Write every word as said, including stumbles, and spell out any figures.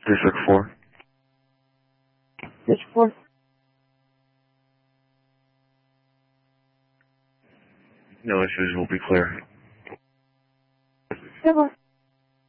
three six four. Six four. No issues, we'll be clear. Come on.